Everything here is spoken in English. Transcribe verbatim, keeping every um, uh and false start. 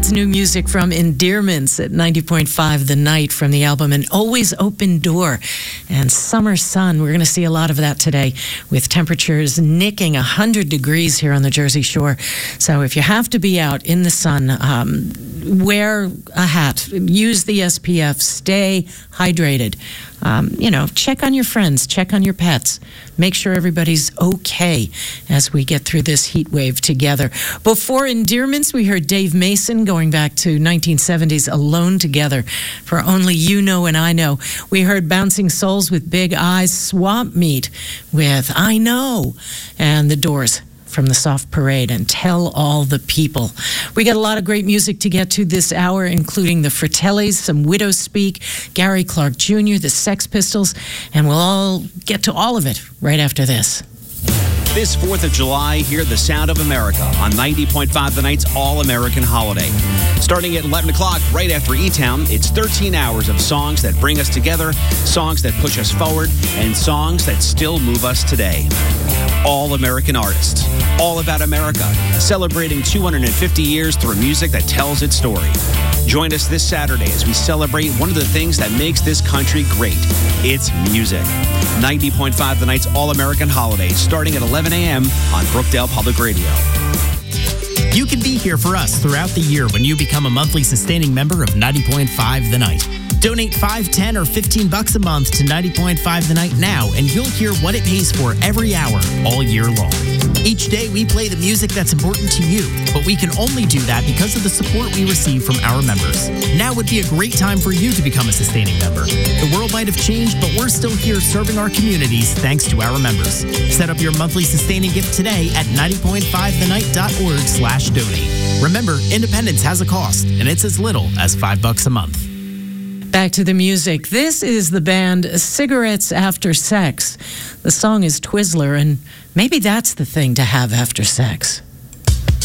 That's new music from Endearments at ninety point five The Night from the album An Always Open Door. And summer sun, we're going to see a lot of that today with temperatures nicking one hundred degrees here on the Jersey Shore. So if you have to be out in the sun, um, wear a hat, use the S P F, stay hydrated. Um, you know, check on your friends, check on your pets. Make sure everybody's okay as we get through this heat wave together. Before Endearments, we heard Dave Mason going back to nineteen seventies Alone Together for Only You Know and I Know. We heard Bouncing Souls with Big Eyes, Swamp Meat with I Know, and The Doors from the Soft Parade and Tell All the People. We got a lot of great music to get to this hour, including the Fratellis, some Widow Speak, Gary Clark Junior, the Sex Pistols, and we'll all get to all of it right after this. This fourth of July, hear the sound of America on ninety point five The Night's All-American Holiday. Starting at eleven o'clock, right after E-Town, it's thirteen hours of songs that bring us together, songs that push us forward, and songs that still move us today. All-American artists, all about America, celebrating two hundred fifty years through music that tells its story. Join us this Saturday as we celebrate one of the things that makes this country great. It's music. ninety point five The Night's All-American Holiday, starting at eleven a.m. on Brookdale Public Radio. You can be here for us throughout the year when you become a monthly sustaining member of ninety point five The Night. Donate five, ten, or fifteen bucks a month to ninety point five The Night now, and you'll hear what it pays for every hour, all year long. Each day, we play the music that's important to you, but we can only do that because of the support we receive from our members. Now would be a great time for you to become a sustaining member. The world might have changed, but we're still here serving our communities thanks to our members. Set up your monthly sustaining gift today at ninety point five the night dot org slash donate. Remember, independence has a cost, and it's as little as five bucks a month. Back to the music. This is the band Cigarettes After Sex. The song is Twizzler, and maybe that's the thing to have after sex.